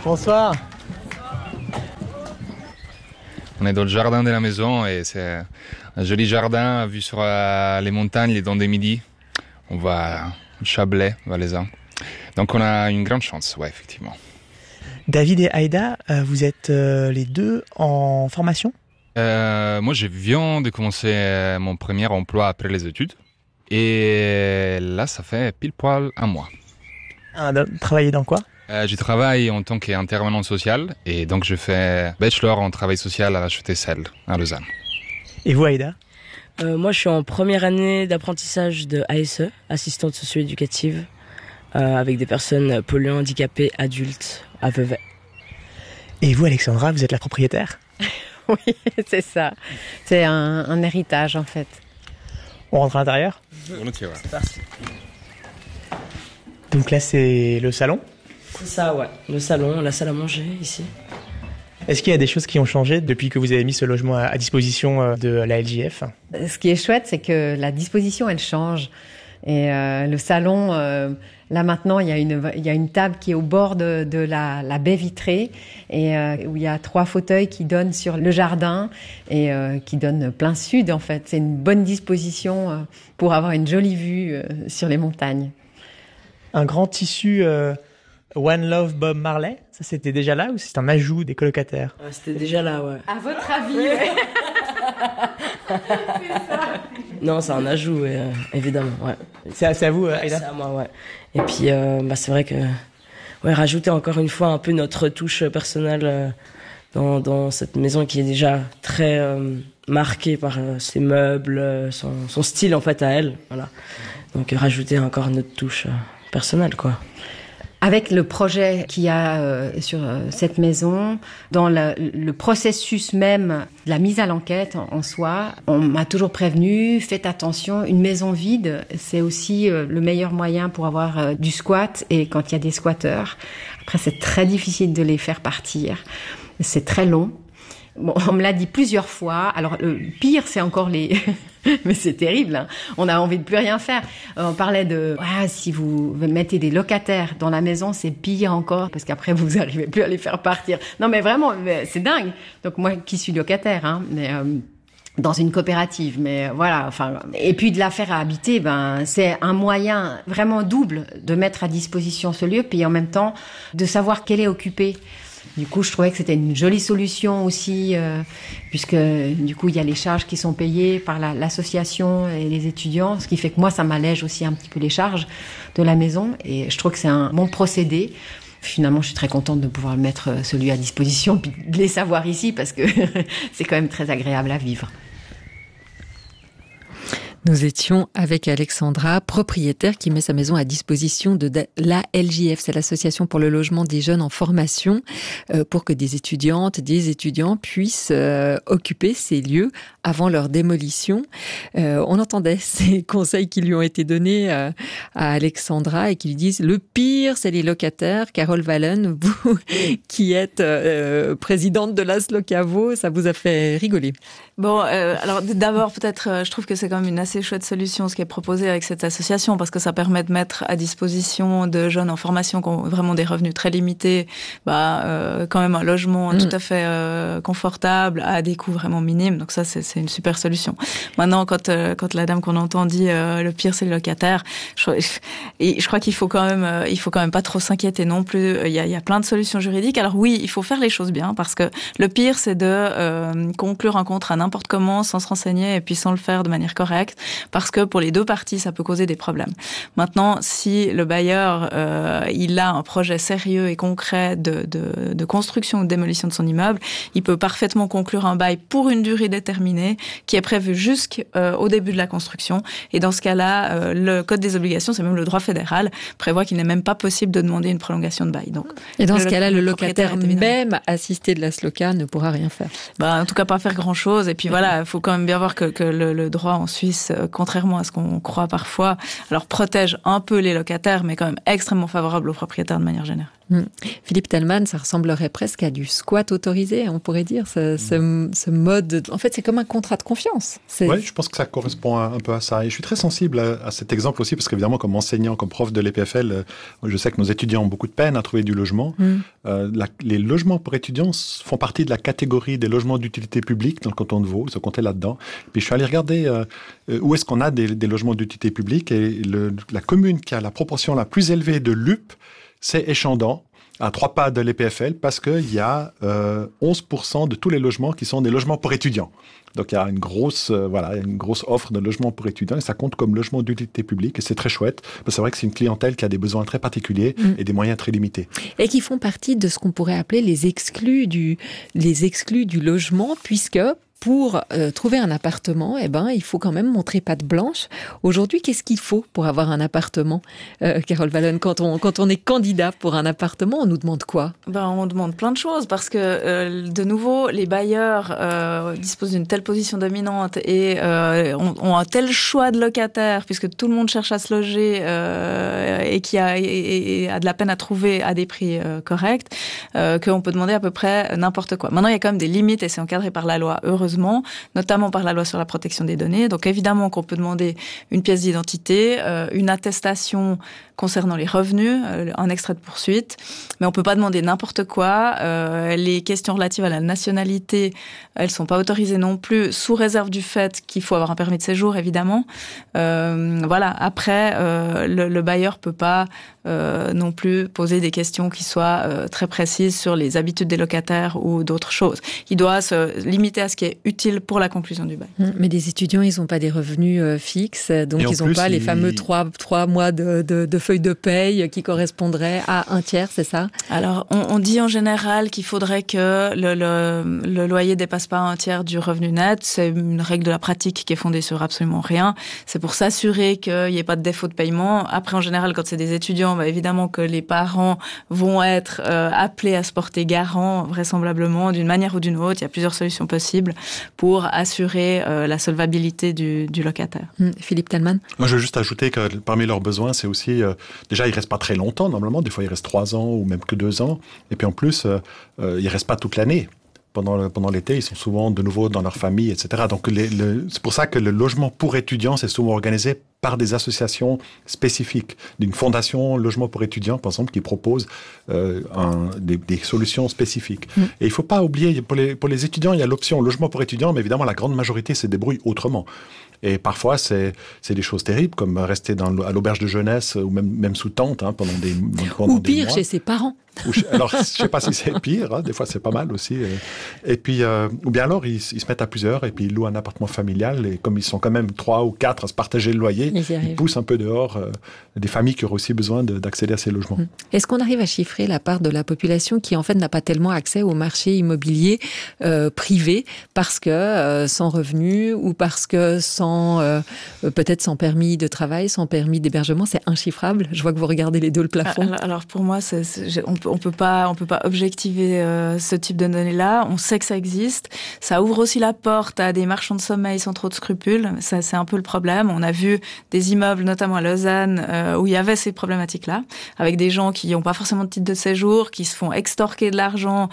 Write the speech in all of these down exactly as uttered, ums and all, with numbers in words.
Bonsoir. On est dans le jardin de la maison et c'est un joli jardin vu sur euh, les montagnes, les dents des Midi. On va à Chablais, Valaisan. Donc on a une grande chance, ouais, effectivement. David et Aïda, euh, vous êtes euh, les deux en formation ? euh, Moi, je viens de commencer mon premier emploi après les études. Et là, ça fait pile poil un mois. Ah, travailler dans quoi ? Euh, je travaille en tant qu'intervenant social et donc je fais bachelor en travail social à la H E T S L à Lausanne. Et vous, Aïda ? euh, Moi, je suis en première année d'apprentissage de A S E, assistante socio-éducative, euh, avec des personnes polyhandicapées, adultes, aveugles. Et vous, Alexandra, vous êtes la propriétaire ? Oui, c'est ça. C'est un, un héritage, en fait. On rentre à l'intérieur ? Volontiers, ouais. C'est parti. Donc là, c'est le salon ? C'est ça, ouais. Le salon, la salle à manger, ici. Est-ce qu'il y a des choses qui ont changé depuis que vous avez mis ce logement à disposition de la L J F ? Ce qui est chouette, c'est que la disposition, elle change. Et euh, le salon, euh, là maintenant, il y a une, il y a une table qui est au bord de, de la, la baie vitrée et euh, où il y a trois fauteuils qui donnent sur le jardin et euh, qui donnent plein sud, en fait. C'est une bonne disposition euh, pour avoir une jolie vue euh, sur les montagnes. Un grand tissu... Euh... One Love Bob Marley, ça c'était déjà là ou c'est un ajout des colocataires ? Ouais, c'était déjà là, ouais. À votre avis, ouais. C'est ça. Non, c'est un ajout, ouais, euh, évidemment, ouais. C'est à, c'est à vous, euh, Aïda ? C'est à moi, ouais. Et puis, euh, bah, c'est vrai que, ouais, rajouter encore une fois un peu notre touche personnelle euh, dans, dans cette maison qui est déjà très euh, marquée par euh, ses meubles, euh, son, son style en fait à elle, voilà. Donc, euh, rajouter encore notre touche euh, personnelle, quoi. Avec le projet qu'il y a euh, sur euh, cette maison, dans le, le processus même de la mise à l'enquête en, en soi, on m'a toujours prévenu, faites attention, une maison vide, c'est aussi euh, le meilleur moyen pour avoir euh, du squat et quand il y a des squatteurs. Après, c'est très difficile de les faire partir, c'est très long. Bon, on me l'a dit plusieurs fois. Alors, le pire, c'est encore les... Mais c'est terrible, hein. On a envie de plus rien faire. On parlait de... Ouais, si vous mettez des locataires dans la maison, c'est pire encore, parce qu'après, vous n'arrivez plus à les faire partir. Non, mais vraiment, c'est dingue. Donc, moi, qui suis locataire, hein, mais... Euh, dans une coopérative, mais voilà, enfin, et puis de la faire à habiter, ben, c'est un moyen vraiment double de mettre à disposition ce lieu, puis en même temps, de savoir qu'elle est occupée. Du coup, je trouvais que c'était une jolie solution aussi, euh, puisque du coup, il y a les charges qui sont payées par la, l'association et les étudiants, ce qui fait que moi, ça m'allège aussi un petit peu les charges de la maison, et je trouve que c'est un bon procédé. Finalement, je suis très contente de pouvoir mettre celui à disposition, puis de les savoir ici, parce que c'est quand même très agréable à vivre. Nous étions avec Alexandra, propriétaire qui met sa maison à disposition de l'A L J F, c'est l'association pour le logement des jeunes en formation, euh, pour que des étudiantes, des étudiants puissent euh, occuper ces lieux avant leur démolition. Euh, on entendait ces conseils qui lui ont été donnés euh, à Alexandra et qui lui disent le pire, c'est les locataires. Carole Wallen, vous qui êtes euh, présidente de l'A S Locavo, ça vous a fait rigoler. Bon, euh, alors d'abord peut-être, euh, je trouve que c'est quand même une assez chouette solution ce qui est proposé avec cette association parce que ça permet de mettre à disposition de jeunes en formation qui ont vraiment des revenus très limités, bah euh, quand même un logement mmh. tout à fait euh, confortable à des coûts vraiment minimes. Donc ça c'est, c'est une super solution. Maintenant quand euh, quand la dame qu'on entend dit euh, le pire c'est les locataires, je, et je crois qu'il faut quand même euh, il faut quand même pas trop s'inquiéter non plus. Il y a il y a plein de solutions juridiques. Alors oui, il faut faire les choses bien parce que le pire c'est de euh, conclure un contrat n'importe comment, sans se renseigner et puis sans le faire de manière correcte, parce que pour les deux parties, ça peut causer des problèmes. Maintenant, si le bailleur, euh, il a un projet sérieux et concret de, de, de construction ou de démolition de son immeuble, il peut parfaitement conclure un bail pour une durée déterminée qui est prévue jusqu'au début de la construction. Et dans ce cas-là, euh, le Code des obligations, c'est même le droit fédéral, prévoit qu'il n'est même pas possible de demander une prolongation de bail. Donc, et dans le, ce cas-là, le, le locataire, locataire même assisté de l'A S Loca, ne pourra rien faire. Bah, en tout cas, pas faire grand-chose. Et puis voilà, il faut quand même bien voir que, que le, le droit en Suisse, contrairement à ce qu'on croit parfois, alors protège un peu les locataires, mais quand même extrêmement favorable aux propriétaires de manière générale. Mmh. Philippe Talman, ça ressemblerait presque à du squat autorisé, on pourrait dire, ce, ce, ce mode. De... En fait, c'est comme un contrat de confiance. Oui, je pense que ça correspond un, un peu à ça. Et je suis très sensible à, à cet exemple aussi, parce qu'évidemment, comme enseignant, comme prof de l'E P F L, euh, je sais que nos étudiants ont beaucoup de peine à trouver du logement. Mmh. Euh, la, les logements pour étudiants font partie de la catégorie des logements d'utilité publique dans le canton de Vaud. Ils sont comptés là-dedans. Puis je suis allé regarder euh, où est-ce qu'on a des, des logements d'utilité publique. Et le, la commune qui a la proportion la plus élevée de L U P, c'est Échandon, à trois pas de l'E P F L, parce qu'il y a euh, onze pour cent de tous les logements qui sont des logements pour étudiants. Donc il y a une grosse, euh, voilà, une grosse offre de logements pour étudiants, et ça compte comme logement d'utilité publique, et c'est très chouette. C'est vrai que c'est une clientèle qui a des besoins très particuliers mmh. et des moyens très limités. Et qui font partie de ce qu'on pourrait appeler les exclus du, les exclus du logement, puisque... Pour euh, trouver un appartement, eh ben, il faut quand même montrer patte blanche. Aujourd'hui, qu'est-ce qu'il faut pour avoir un appartement, euh, Carole Wallon, quand on, quand on est candidat pour un appartement, on nous demande quoi? Ben, on demande plein de choses parce que, euh, de nouveau, les bailleurs euh, disposent d'une telle position dominante et euh, ont, ont un tel choix de locataires, puisque tout le monde cherche à se loger euh, et qui a, et, et a de la peine à trouver à des prix euh, corrects, euh, qu'on peut demander à peu près n'importe quoi. Maintenant, il y a quand même des limites et c'est encadré par la loi, heureusement, notamment par la loi sur la protection des données. Donc évidemment qu'on peut demander une pièce d'identité, euh, une attestation concernant les revenus, euh, un extrait de poursuite, mais on peut pas demander n'importe quoi. Euh, les questions relatives à la nationalité, elles sont pas autorisées non plus, sous réserve du fait qu'il faut avoir un permis de séjour, évidemment. Euh, voilà. Après, euh, le, le bailleur peut pas euh, non plus poser des questions qui soient euh, très précises sur les habitudes des locataires ou d'autres choses. Il doit se limiter à ce qui est utile pour la conclusion du bail. Mais des étudiants, ils n'ont pas des revenus euh, fixes, donc ils n'ont pas il... les fameux trois, trois mois de, de, de feuilles de paye qui correspondraient à un tiers, c'est ça? Alors, on, on dit en général qu'il faudrait que le, le, le loyer dépasse pas un tiers du revenu net. C'est une règle de la pratique qui est fondée sur absolument rien. C'est pour s'assurer qu'il n'y ait pas de défaut de paiement. Après, en général, quand c'est des étudiants, bah, évidemment que les parents vont être euh, appelés à se porter garant, vraisemblablement, d'une manière ou d'une autre. Il y a plusieurs solutions possibles pour assurer euh, la solvabilité du, du locataire. Mmh. Philippe Talman? Moi, je veux juste ajouter que parmi leurs besoins, c'est aussi... Euh, déjà, ils ne restent pas très longtemps, normalement. Des fois, ils restent trois ans ou même que deux ans. Et puis, en plus, euh, euh, ils ne restent pas toute l'année. Pendant, le, pendant l'été, ils sont souvent de nouveau dans leur famille, et cetera. Donc, les, le, c'est pour ça que le logement pour étudiants, c'est souvent organisé par des associations spécifiques, d'une fondation logement pour étudiants, par exemple, qui propose euh, un, des, des solutions spécifiques. Mmh. Et il ne faut pas oublier, pour les, pour les étudiants, il y a l'option logement pour étudiants, mais évidemment, la grande majorité se débrouille autrement. Et parfois, c'est, c'est des choses terribles, comme rester dans, à l'auberge de jeunesse, ou même, même sous tente, hein, pendant des pendant Ou pire, des mois. Chez ses parents. Ou, alors, je ne sais pas si c'est pire, hein, des fois c'est pas mal aussi. Et puis, euh, ou bien alors, ils, ils se mettent à plusieurs et puis ils louent un appartement familial. Et comme ils sont quand même trois ou quatre à se partager le loyer, ils, ils poussent un peu dehors euh, des familles qui auraient aussi besoin de, d'accéder à ces logements. Est-ce qu'on arrive à chiffrer la part de la population qui, en fait, n'a pas tellement accès au marché immobilier euh, privé parce que euh, sans revenus ou parce que sans, euh, peut-être sans permis de travail, sans permis d'hébergement, c'est inchiffrable? Je vois que vous regardez les deux le plafond. Alors, alors pour moi, c'est, c'est, on on peut pas, on peut pas objectiver euh, ce type de données-là. On sait que ça existe. Ça ouvre aussi la porte à des marchands de sommeil sans trop de scrupules. Ça, c'est un peu le problème. On a vu des immeubles, notamment à Lausanne, euh, où il y avait ces problématiques-là, avec des gens qui n'ont pas forcément de titre de séjour, qui se font extorquer de l'argent,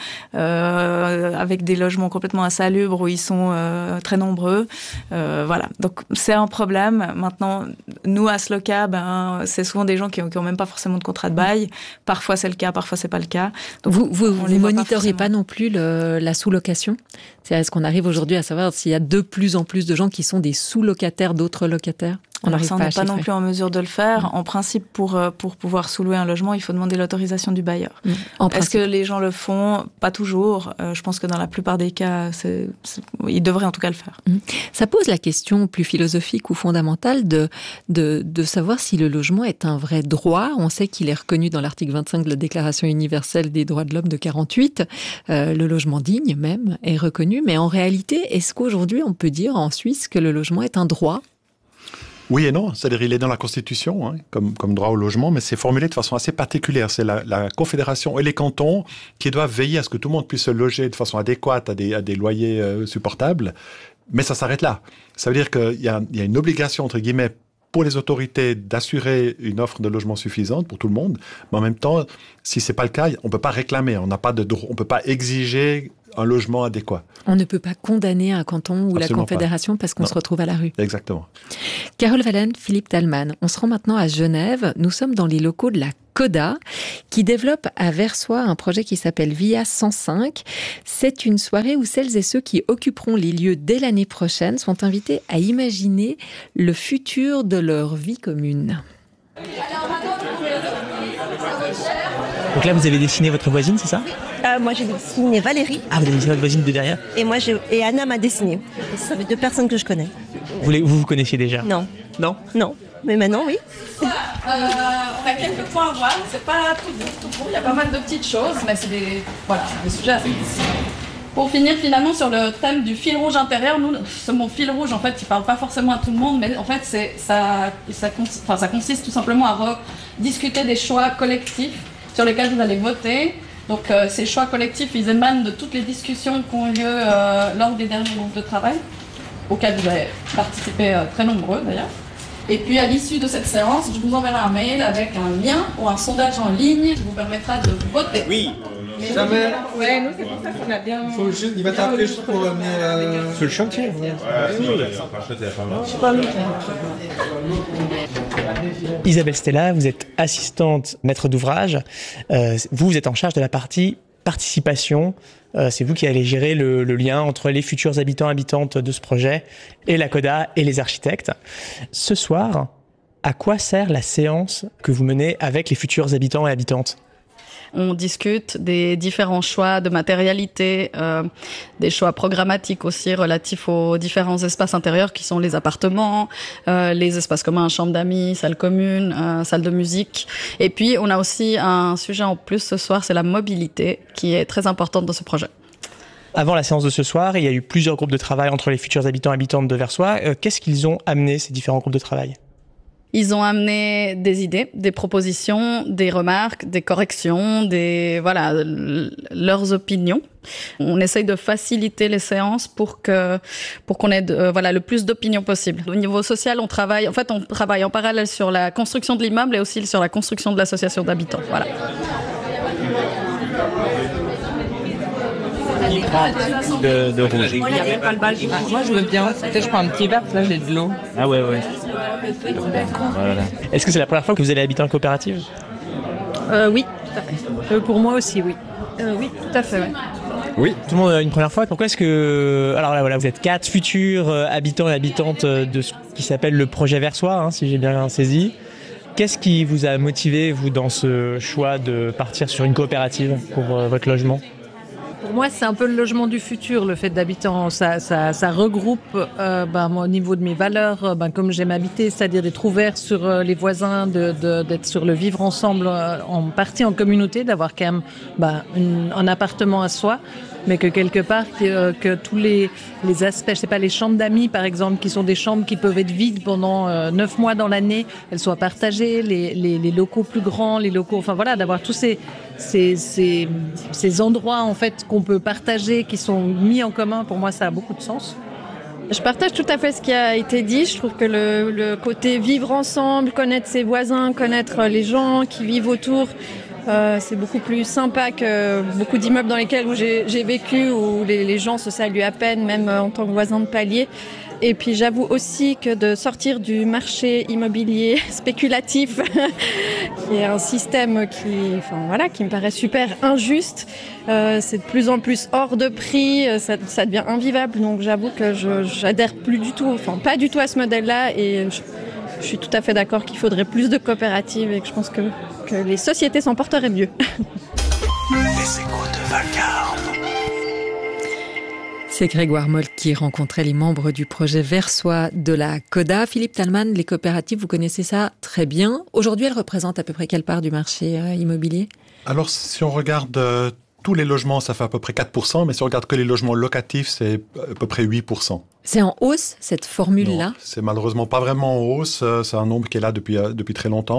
euh, avec des logements complètement insalubres où ils sont euh, très nombreux. Euh, voilà. Donc c'est un problème. Maintenant, nous à Sloca, ben c'est souvent des gens qui ont, qui ont même pas forcément de contrat de bail. Parfois c'est le cas, parfois c'est pas le cas. Donc, vous vous, vous monitorez pas, pas non plus le, la sous-location? C'est, est-ce qu'on arrive aujourd'hui à savoir s'il y a de plus en plus de gens qui sont des sous-locataires d'autres locataires? On Alors ça, on n'est pas non plus en mesure de le faire. Mmh. En principe, pour pour pouvoir sous-louer un logement, il faut demander l'autorisation du bailleur. Mmh. Est-ce principe. que les gens le font? Pas toujours. Euh, je pense que dans la plupart des cas, c'est, c'est, ils devraient en tout cas le faire. Mmh. Ça pose la question plus philosophique ou fondamentale de, de, de savoir si le logement est un vrai droit. On sait qu'il est reconnu dans l'article vingt-cinq de la Déclaration universelle des droits de l'homme de quarante-huit. Euh, le logement digne, même, est reconnu. Mais en réalité, est-ce qu'aujourd'hui, on peut dire en Suisse que le logement est un droit? Oui et non, c'est-à-dire il est dans la Constitution, hein, comme, comme droit au logement, mais c'est formulé de façon assez particulière. C'est la, la Confédération et les cantons qui doivent veiller à ce que tout le monde puisse se loger de façon adéquate à des, à des loyers euh, supportables, mais ça s'arrête là. Ça veut dire qu'il y a, il y a une obligation, entre guillemets, pour les autorités d'assurer une offre de logement suffisante pour tout le monde, mais en même temps, si c'est pas le cas, on peut pas réclamer, on n'a pas de droit, on peut pas exiger un logement adéquat. On ne peut pas condamner un canton ou Absolument la Confédération pas. parce qu'on Non. se retrouve à la rue. Exactement. Carole Vallen, Philippe Talman, on se rend maintenant à Genève. Nous sommes dans les locaux de la Coda, qui développe à Versoix un projet qui s'appelle Via cent cinq. C'est une soirée où celles et ceux qui occuperont les lieux dès l'année prochaine sont invités à imaginer le futur de leur vie commune. Donc là, vous avez dessiné votre voisine, c'est ça? Euh, moi, j'ai dessiné Valérie. Ah, vous avez dessiné votre voisine de derrière? Et moi, j'ai... et Anna m'a dessiné. Ça fait deux personnes que je connais. Vous les... vous, vous connaissiez déjà? Non. Non? Non. Mais maintenant, oui. Euh, on a quelques points à voir. C'est pas tout, tout court. Il y a pas mal de petites choses, mais c'est des, voilà, des sujets assez difficiles. Pour finir finalement sur le thème du fil rouge intérieur, nous, ce mot fil rouge, en fait, il parle pas forcément à tout le monde, mais en fait, c'est, ça, ça, enfin, ça consiste tout simplement à rediscuter des choix collectifs sur lesquels vous allez voter. Donc euh, ces choix collectifs, ils émanent de toutes les discussions qui ont eu lieu euh, lors des derniers groupes de travail, auxquels vous avez participé euh, très nombreux d'ailleurs. Et puis à l'issue de cette séance, je vous enverrai un mail avec un lien ou un sondage en ligne qui vous permettra de voter. Oui. Mais jamais. Ouais, nous c'est pour ça qu'on a bien. Faut juste, il va t'appeler juste pour venir. Euh... Sur le chantier. Ouais, Isabelle Stella, vous êtes assistante maître d'ouvrage. Euh, vous, vous êtes en charge de la partie participation. Euh, c'est vous qui allez gérer le, le lien entre les futurs habitants habitantes de ce projet et la Coda et les architectes. Ce soir, à quoi sert la séance que vous menez avec les futurs habitants et habitantes ? On discute des différents choix de matérialité, euh, des choix programmatiques aussi relatifs aux différents espaces intérieurs qui sont les appartements, euh, les espaces communs, chambre d'amis, salle commune, euh, salle de musique. Et puis on a aussi un sujet en plus ce soir, c'est la mobilité qui est très importante dans ce projet. Avant la séance de ce soir, il y a eu plusieurs groupes de travail entre les futurs habitants et habitantes de Versoix. Euh, qu'est-ce qu'ils ont amené, ces différents groupes de travail ? Ils ont amené des idées, des propositions, des remarques, des corrections, des voilà leurs opinions. On essaye de faciliter les séances pour que pour qu'on ait euh, voilà le plus d'opinions possible. Au niveau social, on travaille en fait on travaille en parallèle sur la construction de l'immeuble et aussi sur la construction de l'association d'habitants. Voilà. De, de rouge. Il n'y avait pas le bal. Moi, je veux bien. Peut-être je prends un petit verre, là, j'ai de l'eau. Ah ouais, ouais. Voilà. Est-ce que c'est la première fois que vous allez habiter en coopérative ? Euh, oui, tout à fait. Euh, pour moi aussi, oui. Euh, oui, tout à fait, ouais. Oui. Tout le monde a une première fois. Pourquoi est-ce que... Alors là, voilà, vous êtes quatre futurs habitants et habitantes de ce qui s'appelle le projet Versoix, hein, si j'ai bien saisi. Qu'est-ce qui vous a motivé, vous, dans ce choix de partir sur une coopérative pour euh, votre logement ? Pour moi, c'est un peu le logement du futur, le fait d'habitants. Ça, ça, ça regroupe, euh, ben, moi, au niveau de mes valeurs, ben, comme j'aime habiter, c'est-à-dire d'être ouvert sur euh, les voisins, de, de, d'être sur le vivre ensemble, euh, en partie en communauté, d'avoir quand même ben, une, un appartement à soi, mais que quelque part, que, euh, que tous les, les aspects, je sais pas, les chambres d'amis, par exemple, qui sont des chambres qui peuvent être vides pendant euh, neuf mois dans l'année, elles soient partagées, les, les, les locaux plus grands, les locaux, enfin voilà, d'avoir tous ces, ces, ces, ces endroits, en fait, qu'on peut partager, qui sont mis en commun, pour moi, ça a beaucoup de sens. Je partage tout à fait ce qui a été dit. Je trouve que le, le côté vivre ensemble, connaître ses voisins, connaître les gens qui vivent autour, euh, c'est beaucoup plus sympa que beaucoup d'immeubles dans lesquels où j'ai, j'ai vécu, où les, les gens se saluent à peine, même en tant que voisin de palier. Et puis j'avoue aussi que de sortir du marché immobilier spéculatif, qui est un système qui, enfin voilà, qui me paraît super injuste, euh, c'est de plus en plus hors de prix, ça, ça devient invivable. Donc j'avoue que je j'adhère plus du tout, enfin pas du tout à ce modèle-là, et je, je suis tout à fait d'accord qu'il faudrait plus de coopératives et que je pense que que les sociétés s'en porteraient mieux. Les échos de Vacarme. C'est Grégoire Moll qui rencontrait les membres du projet Versoix de la Coda. Philippe Talman, les coopératives, vous connaissez ça très bien. Aujourd'hui, elles représentent à peu près quelle part du marché euh, immobilier ? Alors, si on regarde euh, tous les logements, ça fait à peu près quatre pour cent, mais si on regarde que les logements locatifs, c'est à peu près huit pour cent. C'est en hausse, cette formule-là ? Non, c'est malheureusement pas vraiment en hausse. C'est un nombre qui est là depuis, depuis très longtemps.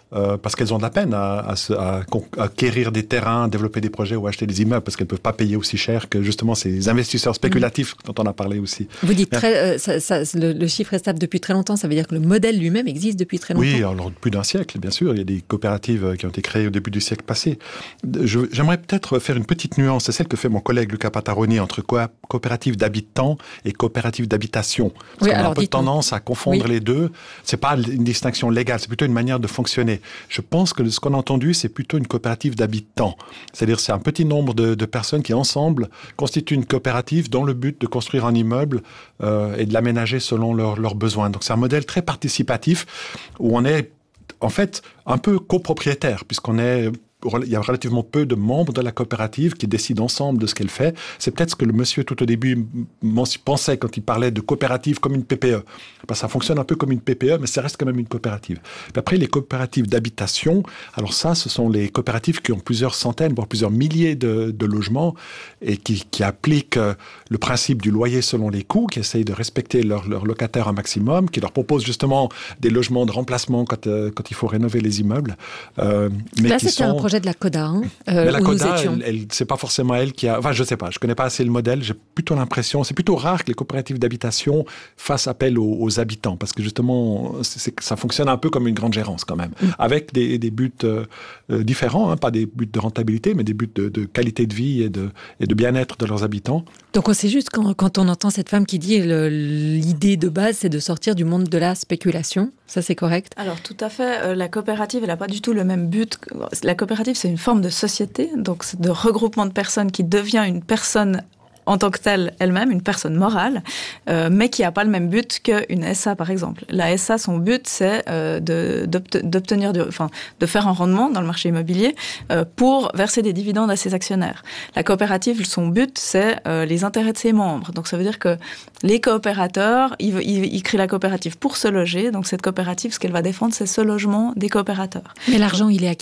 euh, parce qu'elles ont de la peine à, à, se, à, à acquérir des terrains, développer des projets ou acheter des immeubles, parce qu'elles ne peuvent pas payer aussi cher que justement ces investisseurs spéculatifs mmh. dont on a parlé aussi. Vous dites très, euh, ça, ça, le, le chiffre est stable depuis très longtemps, ça veut dire que le modèle lui-même existe depuis très longtemps. Oui, alors plus d'un siècle, bien sûr. Il y a des coopératives qui ont été créées au début du siècle passé. Je, j'aimerais peut-être faire une petite nuance, c'est celle que fait mon collègue Luca Pattaroni entre co- coopérative d'habitants et coopérative d'habitation. Parce oui, qu'on a un peu tendance à confondre oui. les deux. C'est pas une distinction légale, c'est plutôt une manière de fonctionner. Je pense que ce qu'on a entendu, c'est plutôt une coopérative d'habitants. C'est-à-dire c'est un petit nombre de, de personnes qui, ensemble, constituent une coopérative dans le but de construire un immeuble euh, et de l'aménager selon leurs leurs besoins. Donc c'est un modèle très participatif où on est, en fait, un peu copropriétaire, puisqu'on est... Il y a relativement peu de membres de la coopérative qui décident ensemble de ce qu'elle fait. C'est peut-être ce que le monsieur tout au début pensait quand il parlait de coopérative comme une P P E. Parce que ça fonctionne un peu comme une P P E, mais ça reste quand même une coopérative. Puis après, les coopératives d'habitation, alors ça, ce sont les coopératives qui ont plusieurs centaines, voire plusieurs milliers de, de logements et qui, qui appliquent le principe du loyer selon les coûts, qui essayent de respecter leurs leur locataires un maximum, qui leur proposent justement des logements de remplacement quand, euh, quand il faut rénover les immeubles. Euh, mais Là, qui c'était sont... un projet de la Coda, hein, euh, mais la où Coda, nous étions. Elle, elle, c'est pas forcément elle qui a... Enfin, je sais pas, je connais pas assez le modèle. J'ai plutôt l'impression... C'est plutôt rare que les coopératives d'habitation fassent appel aux, aux habitants, parce que justement, c'est, c'est, ça fonctionne un peu comme une grande gérance quand même, mmh. avec des, des buts euh, différents, hein, pas des buts de rentabilité, mais des buts de, de qualité de vie et de, et de bien-être de leurs habitants. Donc, c'est juste quand, quand on entend cette femme qui dit le, l'idée de base, c'est de sortir du monde de la spéculation. Ça, c'est correct? Alors, tout à fait. Euh, la coopérative, elle n'a pas du tout le même but. La coopérative, c'est une forme de société, donc c'est de regroupement de personnes qui devient une personne en tant que telle elle-même, une personne morale, euh, mais qui n'a pas le même but qu'une S A, par exemple. La S A, son but, c'est euh, de, d'obtenir, du, enfin, de faire un rendement dans le marché immobilier euh, pour verser des dividendes à ses actionnaires. La coopérative, son but, c'est euh, les intérêts de ses membres. Donc, ça veut dire que les coopérateurs, ils, ils, ils créent la coopérative pour se loger. Donc, cette coopérative, ce qu'elle va défendre, c'est ce logement des coopérateurs. Mais l'argent, il est à qui ?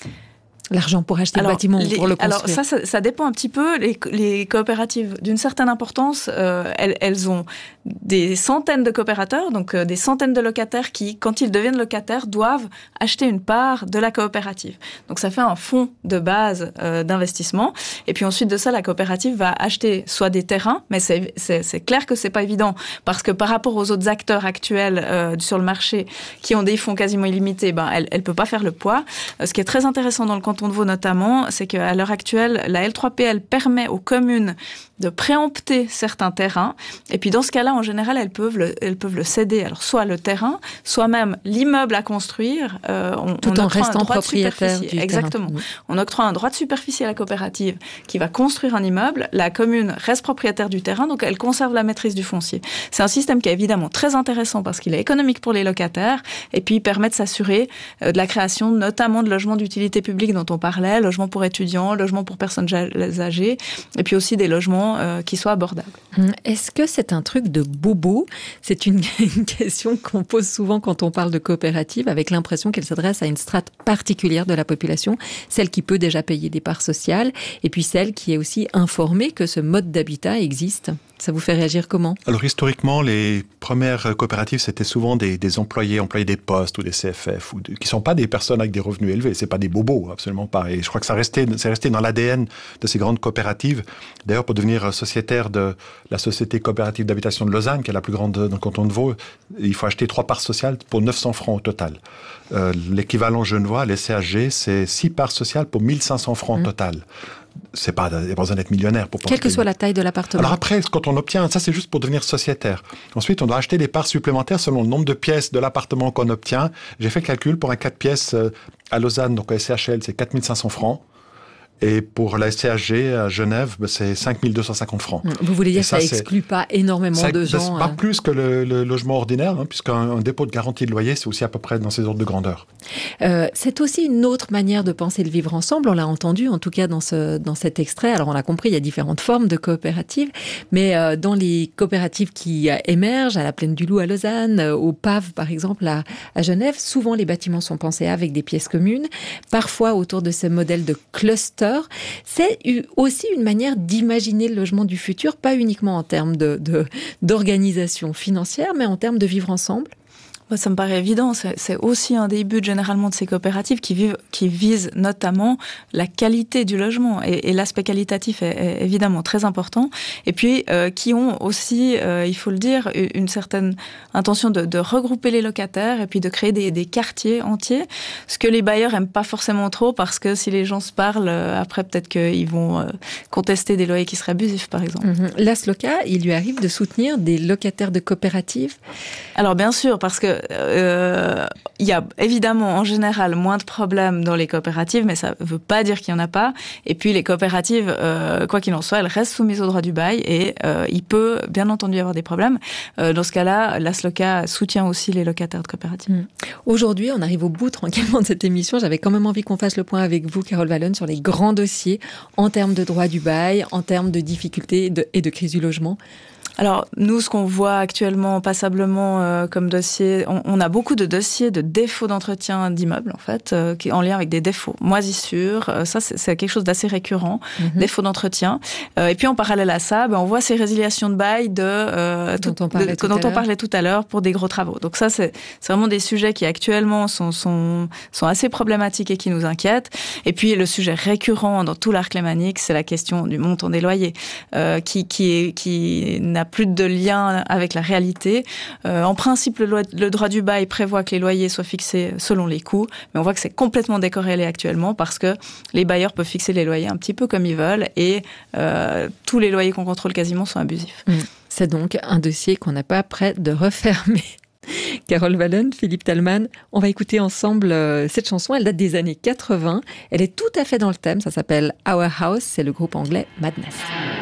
L'argent pour acheter alors, le bâtiment les, ou pour le construire. Alors ça, ça, ça dépend un petit peu. Les, les coopératives d'une certaine importance, euh, elles, elles ont des centaines de coopérateurs, donc euh, des centaines de locataires qui, quand ils deviennent locataires, doivent acheter une part de la coopérative. Donc ça fait un fonds de base euh, d'investissement. Et puis ensuite de ça, la coopérative va acheter soit des terrains, mais c'est, c'est, c'est clair que c'est pas évident parce que par rapport aux autres acteurs actuels euh, sur le marché qui ont des fonds quasiment illimités, ben elle, elle peut pas faire le poids. Euh, ce qui est très intéressant dans le canton de Vaud notamment, c'est qu'à l'heure actuelle, la L trois P L permet aux communes de préempter certains terrains. Et puis dans ce cas-là, en général, elles peuvent le, elles peuvent le céder. Alors soit le terrain, soit même l'immeuble à construire. Euh, on, Tout on en restant propriétaire du Exactement. terrain. On octroie un droit de superficie à la coopérative qui va construire un immeuble. La commune reste propriétaire du terrain, donc elle conserve la maîtrise du foncier. C'est un système qui est évidemment très intéressant parce qu'il est économique pour les locataires et puis il permet de s'assurer de la création notamment de logements d'utilité publique dont on parlait, logements pour étudiants, logements pour personnes âgées et puis aussi des logements euh, qui soient abordables. Est-ce que c'est un truc de bobo ? C'est une, une question qu'on pose souvent quand on parle de coopérative, avec l'impression qu'elle s'adresse à une strate particulière de la population, celle qui peut déjà payer des parts sociales, et puis celle qui est aussi informée que ce mode d'habitat existe. Ça vous fait réagir comment ? Alors historiquement, les premières coopératives, c'était souvent des, des employés, employés des postes ou des C F F, ou de, qui ne sont pas des personnes avec des revenus élevés. C'est pas des bobos, absolument pas. Et je crois que ça restait, c'est resté dans l'A D N de ces grandes coopératives. D'ailleurs, pour devenir sociétaire de la Société coopérative d'habitation de Lausanne, qui est la plus grande dans le canton de Vaud, il faut acheter trois parts sociales pour neuf cents francs au total. Euh, l'équivalent genevois, les C H G, c'est six parts sociales pour mille cinq cents francs mmh. au total. C'est pas, il n'y a pas besoin d'être millionnaire pour Quelle que soit la taille de l'appartement. Alors après, quand on obtient, ça c'est juste pour devenir sociétaire. Ensuite, on doit acheter des parts supplémentaires selon le nombre de pièces de l'appartement qu'on obtient. J'ai fait le calcul pour un quatre pièces à Lausanne, donc à S C H L, c'est quatre mille cinq cents francs. Et pour la S C H G à Genève, ben c'est cinq mille deux cent cinquante francs. Vous voulez dire que ça n'exclut pas énormément ça, de gens C'est pas euh... plus que le, le logement ordinaire, hein, puisqu'un un dépôt de garantie de loyer, c'est aussi à peu près dans ces ordres de grandeur. Euh, c'est aussi une autre manière de penser le vivre ensemble. On l'a entendu, en tout cas dans, ce, dans cet extrait. Alors on a compris, il y a différentes formes de coopératives, mais euh, dans les coopératives qui euh, émergent, à la Plaine du Loup à Lausanne, euh, au P A V par exemple à, à Genève, souvent les bâtiments sont pensés avec des pièces communes, parfois autour de ce modèle de cluster. C'est aussi une manière d'imaginer le logement du futur, pas uniquement en termes de, de, d'organisation financière, mais en termes de vivre ensemble. Ça me paraît évident. C'est, c'est aussi un des buts généralement de ces coopératives qui, vivent, qui visent notamment la qualité du logement. Et, et l'aspect qualitatif est, est évidemment très important. Et puis, euh, qui ont aussi, euh, il faut le dire, une certaine intention de, de regrouper les locataires et puis de créer des, des quartiers entiers. Ce que les bailleurs aiment pas forcément trop parce que si les gens se parlent, euh, après peut-être qu'ils vont euh, contester des loyers qui seraient abusifs, par exemple. Mm-hmm. L'Asloca, il lui arrive de soutenir des locataires de coopératives ? Alors bien sûr, parce que euh, il y a évidemment en général moins de problèmes dans les coopératives, mais ça veut pas dire qu'il y en a pas. Et puis les coopératives, euh, quoi qu'il en soit, elles restent soumises au droit du bail et euh, il peut bien entendu y avoir des problèmes. Euh, dans ce cas-là, l'Asloca soutient aussi les locataires de coopératives. Mmh. Aujourd'hui, on arrive au bout tranquillement de cette émission. J'avais quand même envie qu'on fasse le point avec vous, Carole Wallon, sur les grands dossiers en termes de droit du bail, en termes de difficultés de, et de crise du logement. Alors, nous, ce qu'on voit actuellement passablement euh, comme dossier, on, on a beaucoup de dossiers de défauts d'entretien d'immeubles, en fait, euh, qui, en lien avec des défauts. Moisissures, euh, ça, c'est, c'est quelque chose d'assez récurrent, mm-hmm. défauts d'entretien. Euh, et puis, en parallèle à ça, ben, on voit ces résiliations de bail de, euh, dont, tout, on parlait, de, tout dont on parlait tout à l'heure pour des gros travaux. Donc ça, c'est, c'est vraiment des sujets qui, actuellement, sont, sont, sont assez problématiques et qui nous inquiètent. Et puis, le sujet récurrent dans tout l'arc lémanique, c'est la question du montant des loyers, euh, qui, qui, est, qui n'a plus de lien avec la réalité. Euh, en principe, le, loi, le droit du bail prévoit que les loyers soient fixés selon les coûts, mais on voit que c'est complètement décorrélé actuellement parce que les bailleurs peuvent fixer les loyers un petit peu comme ils veulent et euh, tous les loyers qu'on contrôle quasiment sont abusifs. Mmh. C'est donc un dossier qu'on n'a pas prêt de refermer. Carole Wallon, Philippe Talman, on va écouter ensemble euh, cette chanson, elle date des années quatre-vingts, elle est tout à fait dans le thème, ça s'appelle Our House, c'est le groupe anglais Madness.